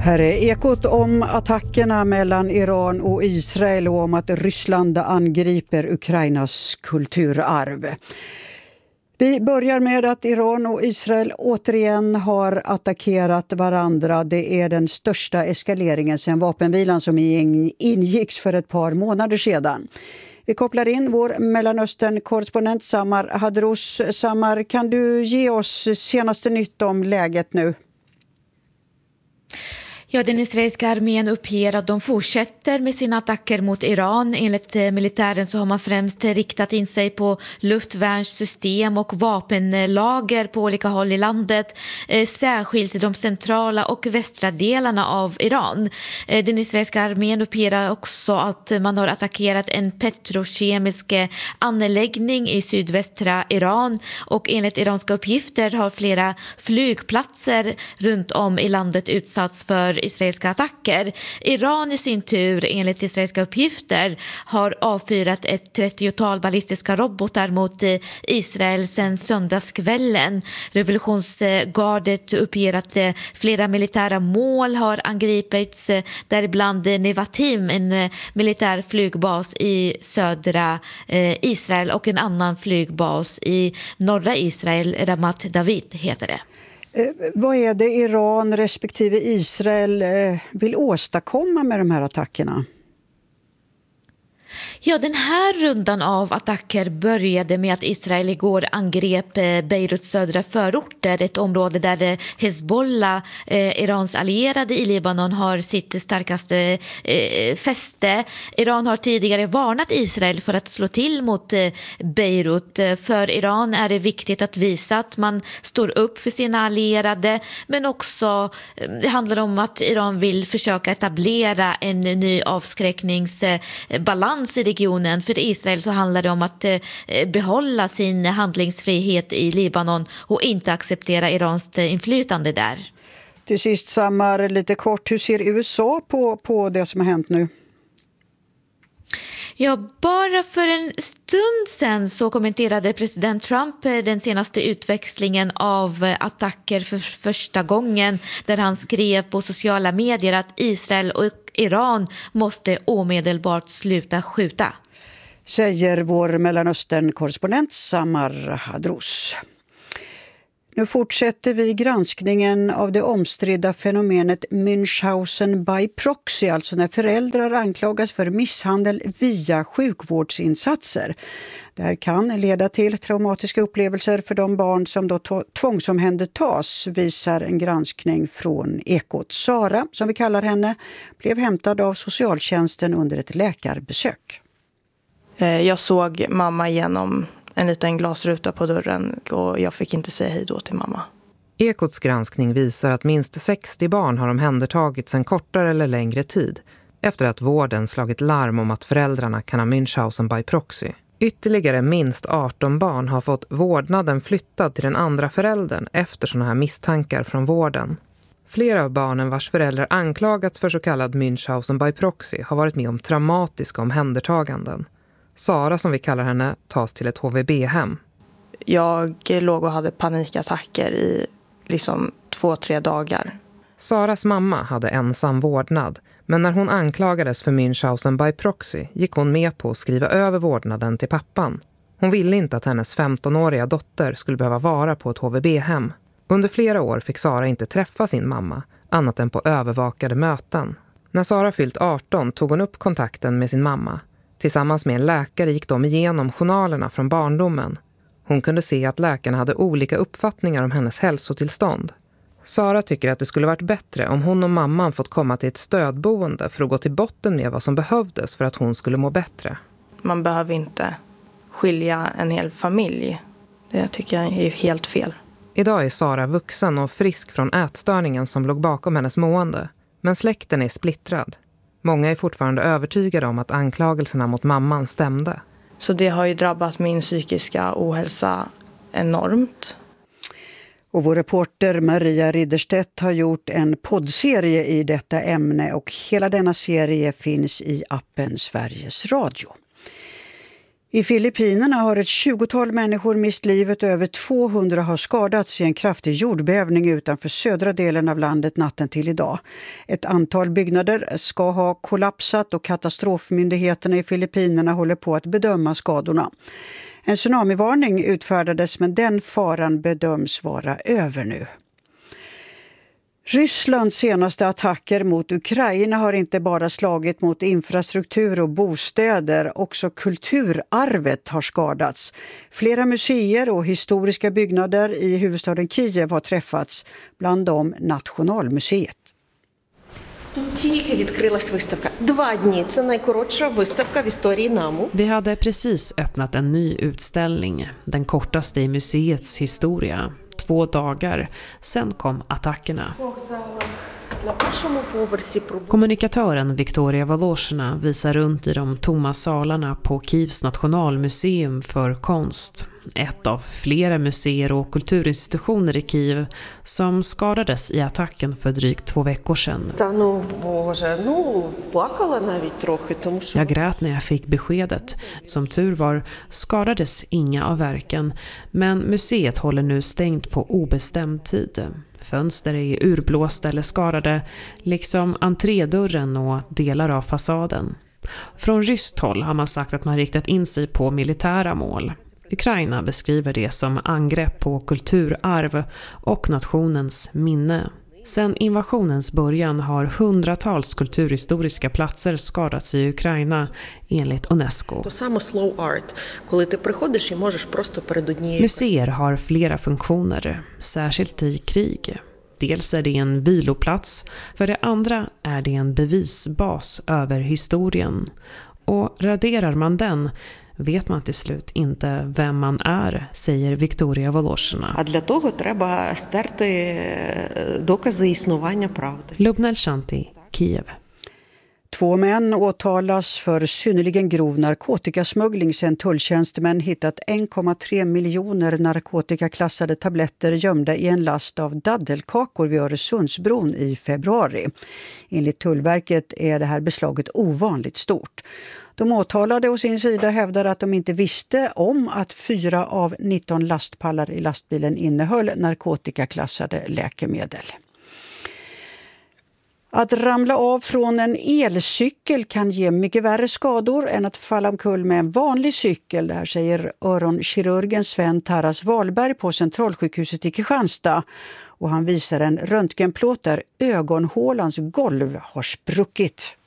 Här är Ekot om attackerna mellan Iran och Israel och om att Ryssland angriper Ukrainas kulturarv. Vi börjar med att Iran och Israel återigen har attackerat varandra. Det är den största eskaleringen sedan vapenvilan som ingicks för ett par månader sedan. Vi kopplar in vår Mellanöstern-korrespondent Samar Hadros. Samar, kan du ge oss senaste nytt om läget nu? Ja, den israeliska armén uppger att de fortsätter med sina attacker mot Iran. Enligt militären så har man främst riktat in sig på luftvärnssystem och vapenlager på olika håll i landet, särskilt i de centrala och västra delarna av Iran. Den israeliska armén uppger också att man har attackerat en petrokemisk anläggning i sydvästra Iran, och enligt iranska uppgifter har flera flygplatser runt om i landet utsatts för israeliska attacker. Iran i sin tur, enligt israeliska uppgifter, har avfyrat ett 30-tal ballistiska robotar mot Israel sedan söndagskvällen. Revolutionsgardet uppger att flera militära mål har angripits, däribland Nevatim, en militär flygbas i södra Israel, och en annan flygbas i norra Israel, Ramat David heter det. Vad är det Iran respektive Israel vill åstadkomma med de här attackerna? Ja, den här rundan av attacker började med att Israel igår angrep Beiruts södra förorter, ett område där Hezbollah, Irans allierade i Libanon, har sitt starkaste fäste. Iran har tidigare varnat Israel för att slå till mot Beirut. För Iran är det viktigt att visa att man står upp för sina allierade, men också det handlar om att Iran vill försöka etablera en ny avskräckningsbalans i regionen. För Israel så handlar det om att behålla sin handlingsfrihet i Libanon och inte acceptera Irans inflytande där. Till sist, Samar, lite kort, hur ser USA på det som har hänt nu? Ja, bara för en stund sedan så kommenterade president Trump den senaste utväxlingen av attacker för första gången, där han skrev på sociala medier att Israel och Iran måste omedelbart sluta skjuta. Säger vår Mellanöstern-korrespondent Samar Hadros. Nu fortsätter vi granskningen av det omstridda fenomenet Münchhausen by proxy, alltså när föräldrar anklagas för misshandel via sjukvårdsinsatser. Det här kan leda till traumatiska upplevelser för de barn som då tvångsomhändertas, visar en granskning från Ekot. Sara, som vi kallar henne, blev hämtad av socialtjänsten under ett läkarbesök. Jag såg mamma genom en liten glasruta på dörren och jag fick inte säga hej då till mamma. Ekots granskning visar att minst 60 barn har omhändertagits en kortare eller längre tid efter att vården slagit larm om att föräldrarna kan ha Münchhausen by proxy. Ytterligare minst 18 barn har fått vårdnaden flyttad till den andra föräldern efter sådana här misstankar från vården. Flera av barnen vars föräldrar anklagats för så kallad Münchhausen by proxy har varit med om traumatiska omhändertaganden. Sara, som vi kallar henne, tas till ett HVB-hem. Jag låg och hade panikattacker i 2-3 dagar. Saras mamma hade ensam vårdnad, men när hon anklagades för Münchhausen by proxy gick hon med på att skriva över vårdnaden till pappan. Hon ville inte att hennes 15-åriga dotter skulle behöva vara på ett HVB-hem. Under flera år fick Sara inte träffa sin mamma, annat än på övervakade möten. När Sara fyllt 18 tog hon upp kontakten med sin mamma. Tillsammans med en läkare gick de igenom journalerna från barndomen. Hon kunde se att läkarna hade olika uppfattningar om hennes hälsotillstånd. Sara tycker att det skulle varit bättre om hon och mamman fått komma till ett stödboende för att gå till botten med vad som behövdes för att hon skulle må bättre. Man behöver inte skilja en hel familj. Det tycker jag är helt fel. Idag är Sara vuxen och frisk från ätstörningen som låg bakom hennes mående. Men släkten är splittrad. Många är fortfarande övertygade om att anklagelserna mot mamman stämde. Så det har ju drabbat min psykiska ohälsa enormt. Och vår reporter Maria Ridderstedt har gjort en poddserie i detta ämne, och hela denna serie finns i appen Sveriges Radio. I Filippinerna har ett 20-tal människor mist livet och över 200 har skadats i en kraftig jordbävning utanför södra delen av landet natten till idag. Ett antal byggnader ska ha kollapsat och katastrofmyndigheterna i Filippinerna håller på att bedöma skadorna. En tsunamivarning utfärdades men den faran bedöms vara över nu. Rysslands senaste attacker mot Ukraina har inte bara slagit mot infrastruktur och bostäder, också kulturarvet har skadats. Flera museer och historiska byggnader i huvudstaden Kiev har träffats, bland dem Nationalmuseet. Тільки відкрилась виставка. 2 дні. Це найкоротша виставка в історії НАМУ. Vi hade precis öppnat en ny utställning, den kortaste i museets historia. 2 dagar, sen kom attackerna. На першому поверсі Kommunikatören Viktoria Volosjina visar runt i de tomma salarna på Kievs nationalmuseum för konst. Ett av flera museer och kulturinstitutioner i Kiev som skadades i attacken för drygt 2 veckor sedan. плакала навіть трохи, тому що Jag grät när jag fick beskedet. Som tur var skadades inga av verken, men museet håller nu stängt på obestämd tid. Fönster är urblåsta eller skadade, liksom entrédörren och delar av fasaden. Från ryskt håll har man sagt att man riktat in sig på militära mål. Ukraina beskriver det som angrepp på kulturarv och nationens minne. Sen invasionens början har hundratals kulturhistoriska platser skadats i Ukraina enligt UNESCO. то саме slow art, коли ти приходиш і можеш просто перед однією Museer har flera funktioner, särskilt i krig. Dels är det en viloplats, för det andra är det en bevisbas över historien. Och raderar man den vet man till slut inte vem man är, säger Viktoria Volosjina. А для того треба стерти докази існування правди. Lubna Shanti, Kiev. 2 män åtalas för synnerligen grov narkotikasmuggling sedan tulltjänstemän hittat 1,3 miljoner narkotikaklassade tabletter gömda i en last av daddelkakor vid Öresundsbron i februari. Enligt Tullverket är det här beslaget ovanligt stort. De åtalade å sin sida hävdar att de inte visste om att 4 av 19 lastpallar i lastbilen innehöll narkotikaklassade läkemedel. Att ramla av från en elcykel kan ge mycket värre skador än att falla omkull med en vanlig cykel. Det här säger öronkirurgen Sven Taras Wahlberg på Centralsjukhuset i Kristianstad. Och han visar en röntgenplåt där ögonhålans golv har spruckit.